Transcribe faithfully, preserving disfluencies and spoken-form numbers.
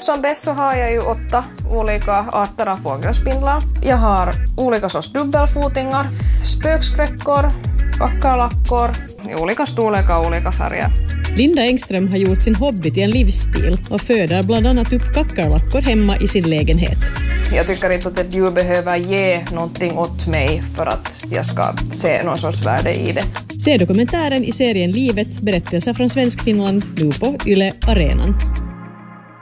som bäst så har jag ju åtta olika arter av fågelspindlar. Jag har olika sorts dubbelfotingar, spökskräckor, kackerlackor i olika storlekar och olika färger. Linda Engström har gjort sin hobby till en livsstil och föder bland annat upp kackerlackor hemma i sin lägenhet. Jag tycker inte att ett djur behöver ge någonting åt mig för att jag ska se någon sorts värde i det. Se dokumentären i serien Livet, berättelser från Svenskfinland nu på Yle Arenan.